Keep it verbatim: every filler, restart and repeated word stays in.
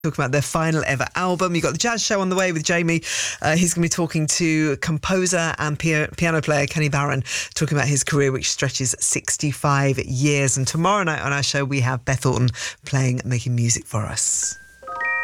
talking about their final ever album. You've got the Jazz Show on the way with Jamie. Uh, he's going to be talking to composer and pia- piano player Kenny Barron, talking about his career, which stretches sixty-five years. And tomorrow night on our show, we have Beth Orton playing, making music for us.